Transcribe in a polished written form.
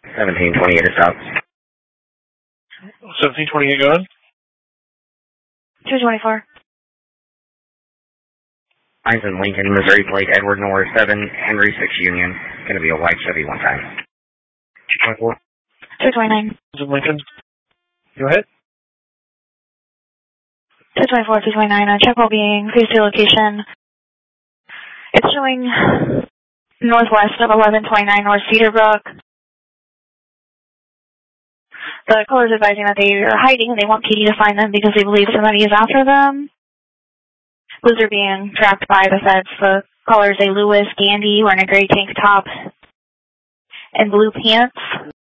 1728 is out. 1728, go ahead. 224. Mine's in Lincoln, Missouri Plate, Edward North 7, Henry 6 Union. Going to be a white Chevy one time. 224. 229. This is Lincoln. Go ahead. 224, 229. Check well being. Please see location. It's showing northwest of 1129 North Cedarbrook. The caller's advising that they are hiding and they want PD to find them because they believe somebody is after them. Those are being tracked by the feds. The caller is a Lewis Gandy wearing a gray tank top and blue pants.